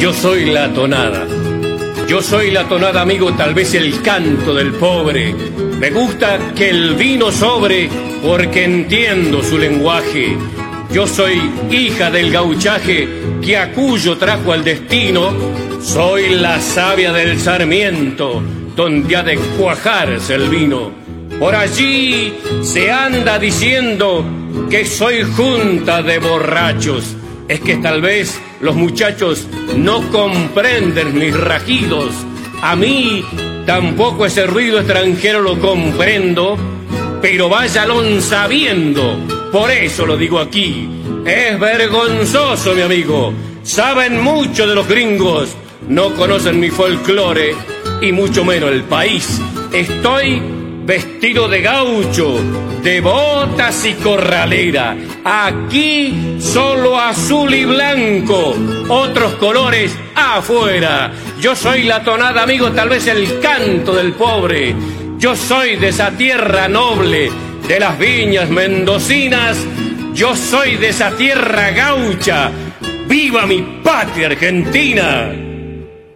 Yo soy la tonada. Yo soy la tonada, amigo, tal vez el canto del pobre. Me gusta que el vino sobre porque entiendo su lenguaje. Yo soy hija del gauchaje que a Cuyo trajo al destino. Soy la savia del Sarmiento donde ha de cuajarse el vino. Por allí se anda diciendo que soy junta de borrachos. Es que tal vez los muchachos no comprenden mis rajidos. A mí tampoco ese ruido extranjero lo comprendo, pero váyalo sabiendo, por eso lo digo aquí. Es vergonzoso, mi amigo. Saben mucho de los gringos, no conocen mi folclore y mucho menos el país. Estoy vestido de gaucho, de botas y corralera. Aquí solo azul y blanco, otros colores afuera. Yo soy la tonada, amigo, tal vez el canto del pobre. Yo soy de esa tierra noble, de las viñas mendocinas. Yo soy de esa tierra gaucha. ¡Viva mi patria Argentina!